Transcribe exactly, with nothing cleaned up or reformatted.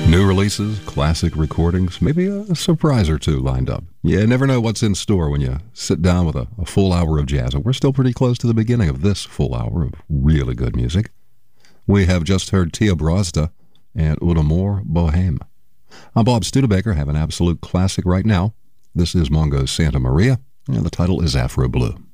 New releases, classic recordings, maybe a surprise or two lined up. You never know what's in store when you sit down with a, a full hour of jazz, and we're still pretty close to the beginning of this full hour of really good music. We have just heard Tia Brozda and Una Moore Bohème. I'm Bob Studebaker, have an absolute classic right now. This is Mongo's Santa Maria, and the title is Afro Blue.